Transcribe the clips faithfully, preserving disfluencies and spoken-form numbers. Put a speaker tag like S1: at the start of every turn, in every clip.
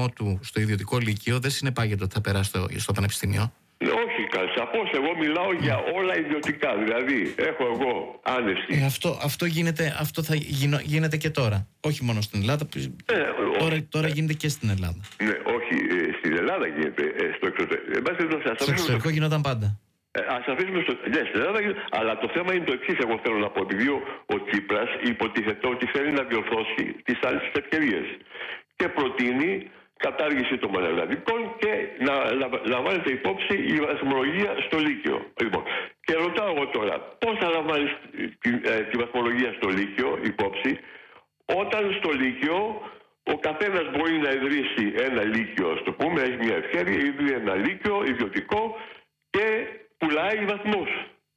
S1: βαθμό του στο ιδιωτικό λύκειο δεν συνεπάγεται ότι θα περάσει στο, στο πανεπιστήμιο.
S2: Όχι, σαφώς. Εγώ μιλάω mm. για όλα ιδιωτικά. Δηλαδή, έχω εγώ άνεση.
S1: Ε, αυτό, αυτό, γίνεται, αυτό θα γίνο, γίνεται και τώρα. Όχι μόνο στην Ελλάδα. Ε, τώρα τώρα ε, γίνεται και στην Ελλάδα.
S2: Ναι, όχι. Ε, στην Ελλάδα γίνεται. Ε, στο εξωτερικό.
S1: Στο εξωτερικό γινόταν πάντα.
S2: Ας αφήσουμε στο... Ναι, στην Ελλάδα, αλλά το θέμα είναι το εξής. Εγώ θέλω να πω. Επειδή ο, ο Τσίπρας υποτίθεται ότι θέλει να διορθώσει τις άλλες ευκαιρίες και προτείνει κατάργηση των πανελλαδικών και να λαμβάνεται υπόψη η βαθμολογία στο Λύκειο. Λοιπόν, και ρωτάω εγώ τώρα, πώς θα λαμβάνεις τη, ε, τη βαθμολογία στο Λύκειο υπόψη, όταν στο Λύκειο ο καθένας μπορεί να ιδρύσει ένα Λύκειο, ας το πούμε, έχει μια ευκαιρία, ιδρύει ένα Λύκειο ιδιωτικό και πουλάει βαθμούς.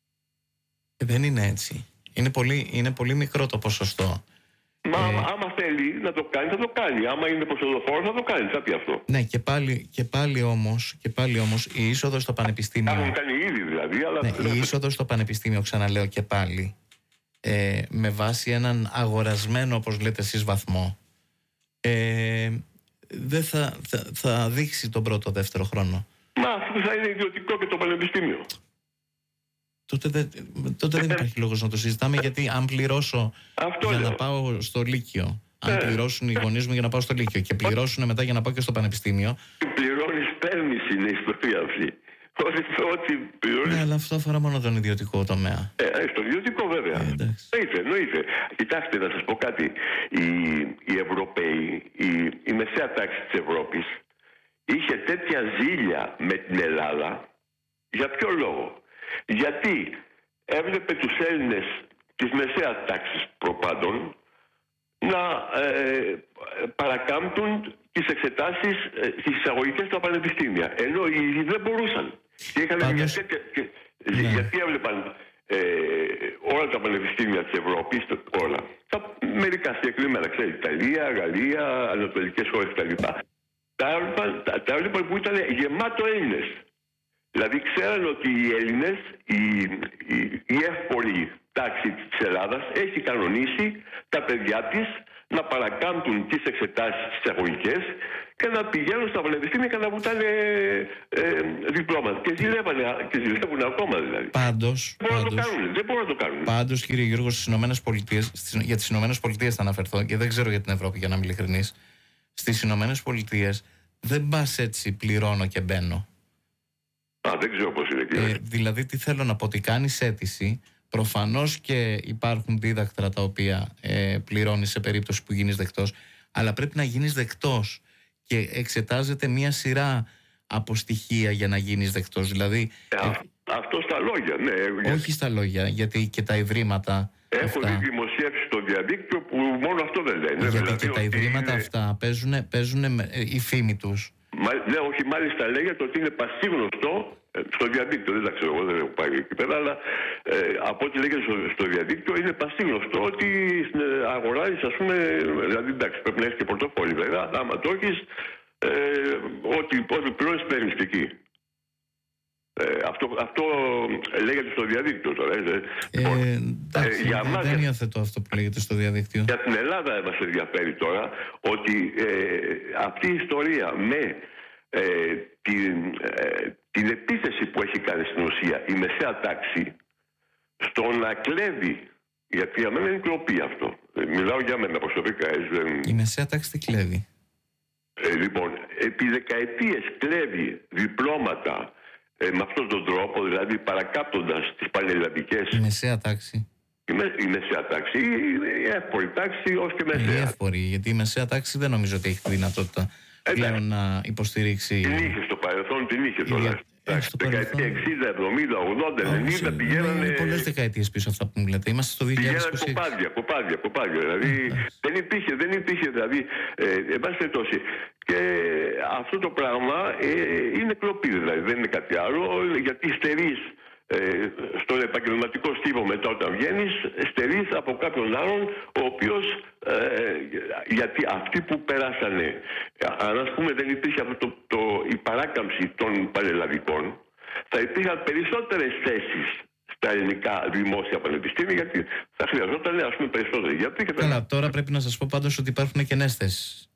S1: Δεν είναι έτσι. Είναι πολύ, είναι πολύ μικρό το ποσοστό.
S2: Μα ε, άμα θέλει να το κάνει, θα το κάνει. Άμα είναι προσοδοφόρο, θα το κάνει. Θα πει αυτό.
S1: Ναι, και πάλι, και πάλι όμως, και πάλι όμως η είσοδος στο πανεπιστήμιο.
S2: Έχουν κάνει ήδη δηλαδή, αλλά.
S1: Ναι, η είσοδος στο πανεπιστήμιο, ξαναλέω και πάλι, ε, με βάση έναν αγορασμένο, όπως λέτε εσείς, βαθμό, ε, δεν θα, θα, θα δείξει τον πρώτο, δεύτερο χρόνο.
S2: Μα αυτό θα είναι ιδιωτικό και το πανεπιστήμιο.
S1: Τότε, δε, τότε δεν υπάρχει λόγος να το συζητάμε, γιατί αν πληρώσω αυτό για λέω. να πάω στο Λύκειο, αν ε. πληρώσουν οι γονείς μου για να πάω στο Λύκειο και πληρώσουν μετά για να πάω και στο πανεπιστήμιο.
S2: Πληρώνεις, παίρνεις, είναι η ιστορία αυτή. Ό,τι πληρώνεις.
S1: Ναι, αλλά αυτό αφορά μόνο τον ιδιωτικό τομέα.
S2: Ε, στον ιδιωτικό βέβαια.
S1: Ε,
S2: εννοείται, εννοείται. Κοιτάξτε, να σας πω κάτι. Οι, οι Ευρωπαίοι, η, η μεσαία τάξη της Ευρώπης είχε τέτοια ζήλια με την Ελλάδα. Για ποιο λόγο? Γιατί έβλεπε τους Έλληνες της μεσαίας τάξης προπάντων να ε, παρακάμπτουν τις εξετάσεις ε, τις εισαγωγικές στα πανεπιστήμια, ενώ οι ίδιοι δεν μπορούσαν. Και είχαν μια τέτοια, και, ναι. Γιατί έβλεπαν ε, όλα τα πανεπιστήμια της Ευρώπης, όλα, τα μερικά συγκεκριμένα, ξέρετε, Ιταλία, Γαλλία, ανατολικές χώρες κτλ. Τα έβλεπαν, τα, τα έβλεπαν που ήταν γεμάτο Έλληνες. Δηλαδή ξέραν ότι οι Έλληνες, η, η, η εύπορη τάξη της Ελλάδας έχει κανονίσει τα παιδιά της να παρακάμπτουν τις εξετάσεις τις εισαγωγικές και να πηγαίνουν στα πανεπιστήμια και να βουτάνε ε, ε, διπλώματα. Και ζηλεύουν, και ζηλεύουν ακόμα δηλαδή.
S1: Πάντως,
S2: δεν, μπορούν
S1: πάντως,
S2: να το κάνουν, δεν μπορούν να το κάνουν.
S1: Πάντως, κύριε Γιώργο, στις Ηνωμένες Πολιτείες, στις, για τις Ηνωμένες Πολιτείες θα αναφερθώ και δεν ξέρω για την Ευρώπη, για να είμαι ειλικρινής. Στις Ηνωμένες Πολιτείες δεν πας έτσι πληρώνω και μπαίνω.
S2: Α, δεν ξέρω πώς είναι.
S1: Ε, δηλαδή, τι θέλω να πω, ότι κάνεις αίτηση. Προφανώς και υπάρχουν δίδακτρα τα οποία ε, πληρώνεις σε περίπτωση που γίνεις δεκτός, αλλά πρέπει να γίνεις δεκτός και εξετάζεται μία σειρά από στοιχεία για να γίνεις δεκτός. Δηλαδή,
S2: ε, ε, αυτό στα λόγια, ναι.
S1: Όχι στα λόγια, γιατί και τα ιδρύματα.
S2: Έχω δει δημοσίευσει στο διαδίκτυο που μόνο αυτό δεν λένε.
S1: Γιατί
S2: δηλαδή,
S1: και τα ιδρύματα είναι... αυτά παίζουν, παίζουν η φήμη τους.
S2: Μα, ναι, όχι, μάλιστα λέγεται ότι είναι πασίγνωστο στο διαδίκτυο. Δεν τα ξέρω, εγώ δεν έχω πάει εκεί πέρα, αλλά ε, από ό,τι λέγεται στο, στο διαδίκτυο είναι πασίγνωστο ότι αγοράζεις, ας πούμε, δηλαδή εντάξει, πρέπει να έχεις και πορτοφόλι βέβαια, άμα το έχεις, ε, ό,τι, ό,τι πληρώνεις παίρνεις και εκεί. Ε, αυτό, αυτό λέγεται στο διαδίκτυο τώρα. Ε,
S1: ε, εντάξει, ε, για δεν, μας, δεν υιοθετώ αυτό που λέγεται στο διαδίκτυο.
S2: Για την Ελλάδα μας ενδιαφέρει τώρα ότι ε, αυτή η ιστορία με ε, την, ε, την επίθεση που έχει κάνει στην ουσία η μεσαία τάξη στο να κλέβει, γιατί για μένα είναι κλοπή αυτό. Ε, μιλάω για μένα προσωπικά. Ε,
S1: η μεσαία τάξη τι κλέβει?
S2: Ε, λοιπόν, επί δεκαετίες κλέβει διπλώματα Ε, με αυτόν τον τρόπο, δηλαδή παρακάπτοντας τις πανελλαδικές.
S1: Η μεσαία τάξη.
S2: Η, με, η μεσαία τάξη, η, η εύπορη τάξη ως και μεσαία.
S1: Η εύπορη, γιατί η μεσαία τάξη δεν νομίζω ότι έχει τη δυνατότητα ε, πλέον να υποστηρίξει.
S2: Την είχε στο παρελθόν, την είχε τώρα. Δεκαετία εξήντα, εβδομήντα, ογδόντα, ενενήντα πηγαίνανε.
S1: Είναι πολλές δεκαετίες πίσω αυτά που μου λέτε. Είμαστε στο δύο χιλιάδες είκοσι έξι.
S2: Πηγαίνανε κοπάδια, κοπάδια, κοπάδια. Δηλαδή δεν υπήρχε, δεν υπήρχε. Δηλαδή, ε, εν πάση περιπτώσει. Και αυτό το πράγμα ε, είναι κλοπή, δηλαδή δεν είναι κάτι άλλο, γιατί στερείς ε, στον επαγγελματικό στίβο μετά όταν βγαίνεις, στερείς από κάποιον άλλον ο οποίος, ε, γιατί αυτοί που περάσανε, αν ας πούμε δεν υπήρχε αυτό το, το, η παράκαμψη των πανελλαδικών, θα υπήρχαν περισσότερες θέσεις στα ελληνικά δημόσια πανεπιστήμια, γιατί θα χρειαζόταν, ας πούμε, περισσότεροι γιατροί.
S1: Καλά, τώρα πρέπει να σας πω πάντως ότι υπάρχουν κενές θέσεις.